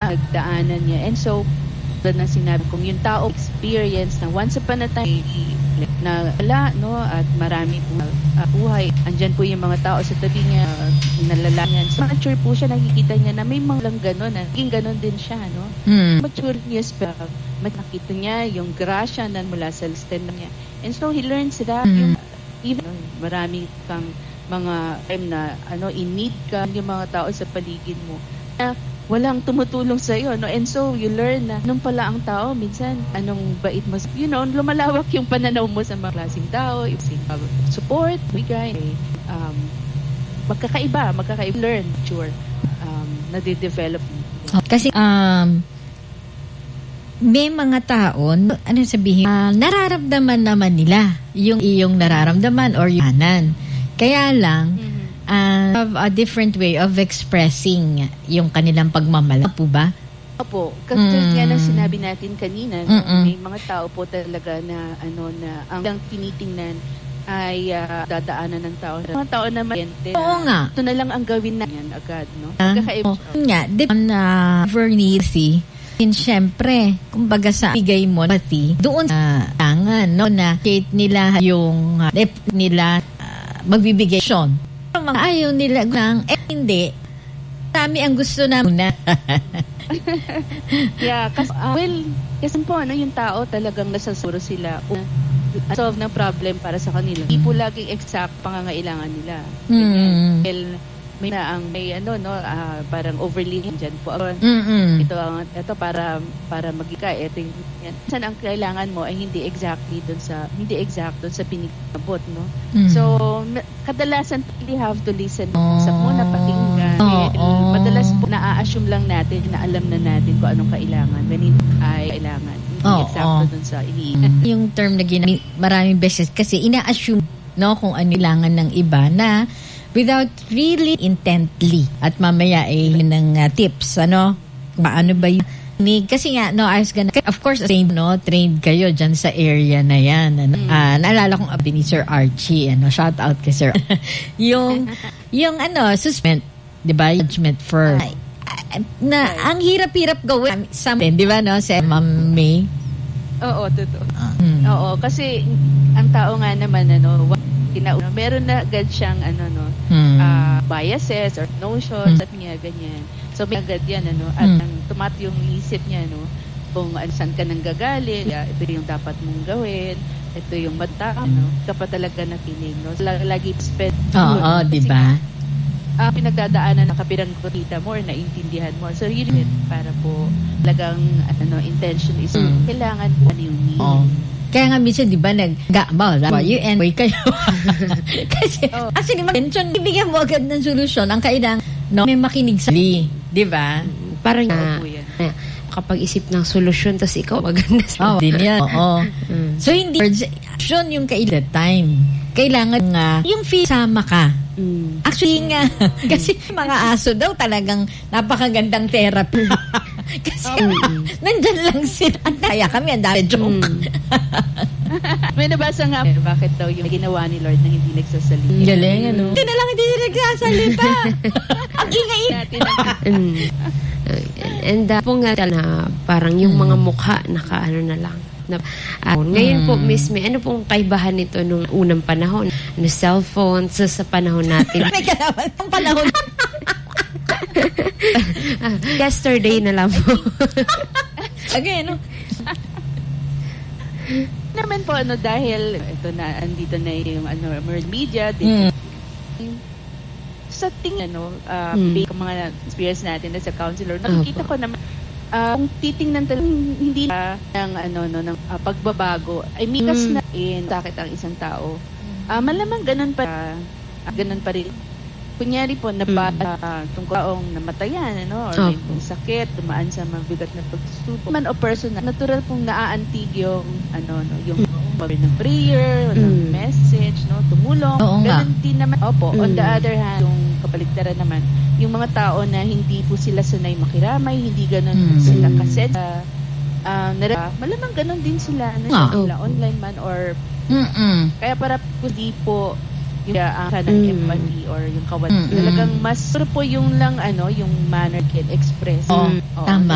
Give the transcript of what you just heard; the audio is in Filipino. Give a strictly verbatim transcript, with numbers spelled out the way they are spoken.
nagdaanan niya. And so, na sinabi kong yung tao experience na once upon a time na wala, no, at marami po uh, buhay. Andyan po yung mga tao sa tabi niya, uh, nalalayan. So, mature po siya, nakikita niya na may mga lang gano'n, na naging gano'n din siya, no? Mm. Mature niya, uh, nakita niya yung grasya na mula sa stand niya. And so, he learns that mm. yung, even marami kang mga time na, ano, in need ka, yung mga tao sa paligid mo, na walang tumutulong sa iyo, no? And so you learn na nung pala ang tao minsan anong bait mo, you know, lumalawak yung pananaw mo sa mga klaseng tao, yung uh, support, bigay, um, magkakaiba, magkakaiba, learn, sure, um, nade-develop. Kasi um, may mga tao, ano sabihin, uh, nararamdaman naman nila yung iyong nararamdaman or yung kanan. Kaya lang, mm-hmm. Uh, have a different way of expressing yung kanilang pagmamahal po ba? Opo, kasi mm. yan ang sinabi natin kanina, no? May mga tao po talaga na ano na ang lang tinitingnan ay uh, dadaanan ng tao. Mga tao na mayente. Oo nga. Ito na lang ang gawin na yan agad, no? Uh, Kakaiba. Oo nga, depend na uh, needy. And syempre, kumbaga sa bigay mo pati doon sa uh, tangan, no, na kate nila yung uh, nila uh, magbibigay siyon. Mga ayaw nila lang, eh hindi. Kami ang gusto na muna. Yeah, kasi, uh, well, kasi po, ano, yung tao talagang nasasuro sila kung solve ng problem para sa kanila. Hindi po laging exact pangangailangan nila. Mm. Well, may na ang may ano no uh, parang overly dyan po. Mm-mm. Ito ang ito para para magika ito yung yan. Saan ang kailangan mo ay hindi exactly doon sa hindi exact doon sa pinabot, no. Mm. So na, kadalasan we have to listen oh. sa muna pakinggan. Oh, oh. Madalas po na-assume lang natin na alam na natin kung anong kailangan when hindi ay kailangan. Hindi oh, exact oh. doon sa ini. Yung term na ginamit maraming beses kasi ina-assume no kung ano kailangan ng iba na without really intently. At mamaya eh, yun ng uh, tips, ano? Paano ba yun? Kasi nga, no, I was gonna, of course, trained, no, trained kayo dyan sa area na yan. Ano? Mm. Uh, naalala kong abi ni Sir Archie, ano, shout out kay Sir. yung, yung, ano, suspend, di ba, judgment for, uh, na, ang hirap-hirap gawin, something, di ba, no, sa Ma'am May? Oo, totoo. Uh, hmm. Oo, kasi, ang tao nga naman, ano, kinauna, meron na agad siyang ano no hmm. uh, biases or notions hmm. at niya ganyan. So may agad yan ano at hmm. ang tumato yung isip niya no kung saan ka nang gagaling, yeah, ito yung dapat mong gawin, ito yung mata ano kapag talaga nakinig no. So, lagi spend. Oo, oh, di ba? Uh, pinagdadaanan na kapirang kita mo or naintindihan mo. So yun hmm. para po talagang ano intention is hmm. kailangan po ano yung need. Oh. Kaya nga minsan, di ba, nag-gabal, mm. you enjoy kayo. Kasi, oh. actually, mag-tension, ibigyan mo agad ng solusyon. Ang kailangan, no, may makinig sa li, di ba? Mm. Parang, uh, uh, kapag isip ng solusyon, tapos ikaw maganda sa oh, din yan. Oo. Mm. So, hindi, action yung kailangan time. Kailangan nga, yung feel sama ka. Mm. Actually nga, kasi mga aso daw talagang napakagandang therapy. Kasi oh. nandyan lang sila. Kaya kami, ang dami joke. Mm. May nabasa nga, bakit daw yung ginawa ni Lord na hindi nagsasalita. Galing, ano? Hindi na lang hindi nagsasalita. Ang ingay. mm. And uh, po nga na parang yung mm. mga mukha naka-ano na lang. Na, uh, ngayon mm. po, Miss May, ano pong kaibahan nito nung unang panahon? Ano, cellphone sa, sa panahon natin? May kalaman ng panahon. uh, yesterday na lang po. Again, no? naman po, ano, dahil ito na, andito na yung ano, media, dito, mm. sa tingin, ano, uh, mm. mga experience natin na sa counselor, nakikita ko naman, Uh, kung titingnan talaga hindi na ng ano no ng uh, pagbabago ay mikas mm. na in sakit ang isang tao. Uh, malamang ganun pa uh, ganun pa rin. Kunyari po na ba mm. uh, tungkol namatayan ano or oh. may sakit, dumaan sa mabigat na pagsubok. Man o personal, natural pong naaantig yung ano no yung ng prayer, mm. ng message, no, tumulong. Oo, ganun din naman. Opo, mm. on the other hand, yung kabaligtaran naman, yung mga tao na hindi po sila sanay makiramay, hindi ganun mm. sila kaset. Uh, uh, nara- malamang ganun din sila, ano, oh. sila online man or Mm-mm. kaya para po di po yung ang uh, kanang mm. empathy or yung kawan. Mm-mm. Talagang mas po yung lang ano, yung manner can express. Oh, oh, tama.